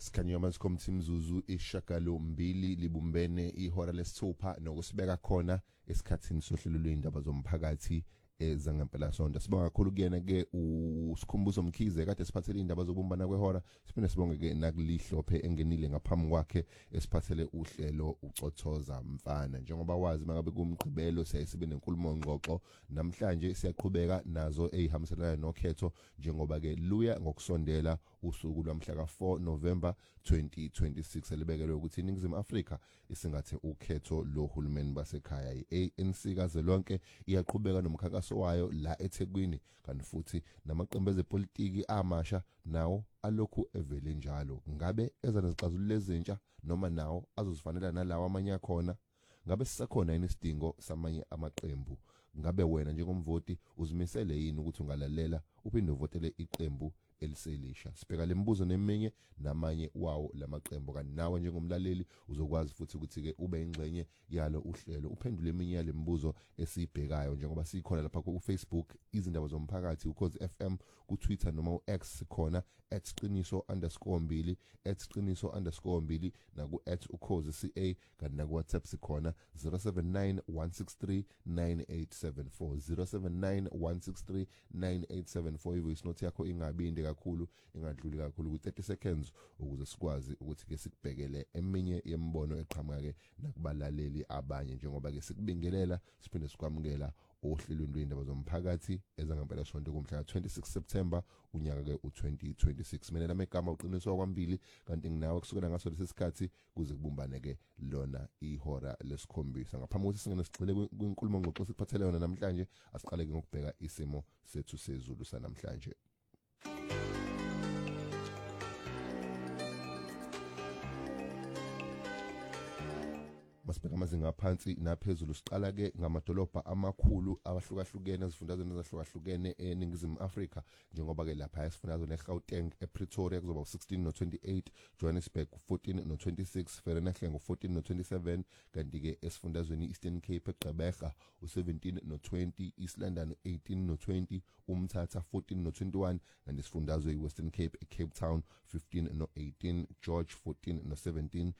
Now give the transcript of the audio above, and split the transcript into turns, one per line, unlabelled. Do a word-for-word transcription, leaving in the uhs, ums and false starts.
Sikhanyoma sikhomthi imzuzu ishagalo mbili libumbene ihora lesithupha nokusibeka khona esikhathini sohlelo lwendaba zomphakathi ezangempela sonto. Sibonga kakhulu kuyena ke uSikhumbuzo Mkhize kade siphathele indaba zobumbana kwehora. Siphinde sibonge ke nakulihlophe engenile ngaphambi kwakhe esiphathele uhlelo ucothoza mfana. Njengoba wazi mangabe kumgqibelo siyasibe nenkulumo ngxoxo namhlanje siyaqhubeka nazo ezihambiselana nokhetho njengoba ke luya ngokusondela usuku lwamhla ka four November twenty twenty-six elibekelwe ukuthi iNingizimu Afrika isingathe ukhetho lohulumeni basekhaya. I-A N C kazwelonke iyaqhubeka nomkhakhaso wayo la eThekwini kanti futhi namaqembu ezepolitiki amasha nawo alokhu evele njalo. Ngabe eza nezixazululo ezintsha noma nawo azozifanela nalawa amanye akhona? Ngabe sisakhona yini isidingo samanye amaqembu? Ngabe wena njengomvoti uzimisele yini ukuthi ungalalela uphinde uvotele iqembu eliselisha? Sibheka lembuzo neminye namanye wawo lamaqembu kanti nawe njengomlaleli uzokwazi futhi ukuthi ke ube ingxenye yalo uhlelo uphendule eminye yale mibuzo esibhekayo njengoba sikhona lapha ku Facebook izindaba zomphakathi ukhozi F M, ku Twitter noma u X khona at qiniso underscore mbili at qiniso underscore mbili na ku at ukhozi ca kanti na ku WhatsApp sikhona zero seven nine one six three nine eight seven four zero seven nine one six three nine eight seven four. Ivoice note yakho ingabindi kakhulu ingadluli kakhulu ku thirty seconds ukuze sikwazi ukuthi ke sikubhekele eminye yembono eqhamuka ke nakubalaleli abanye njengoba ke sikubingelela siphinde sikwamukela ohlelweni lwendaba zomphakathi ezangempela sonto kumhla twenty-six September unyaka ke u twenty twenty-six. Mina lami igama uqiniswa kwambili kanti nginawe kusukela ngaso lesikhathi kuze kubumbane ke lona ihora lesikhombisa. Ngaphambi kokuthi singene sigcile kwinkulumo ngxoxo siphathele yona namhlanje asiqale ke ngokubheka isimo sethu sezulu sanamhlanje. Masibheka amazinga aphansi naphezulu siqala ke ngamadolobha amakhulu abahlukahlukene ezifundazweni ezahlukahlukene eNingizimu Afrika njengoba ke lapha esifundazweni eGauteng ePretoria kuzoba sixteen no twenty-eight, Johannesburg fourteen no twenty-six, Vereeniging fourteen no twenty-seven kanti ke esifundazweni Eastern Cape eGqeberha seventeen no twenty, East London eighteen no twenty, uMthatha fourteen no twenty-one kanti isifundazwe iWestern Cape eCape Town fifteen no eighteen, George fourteen no seventeen,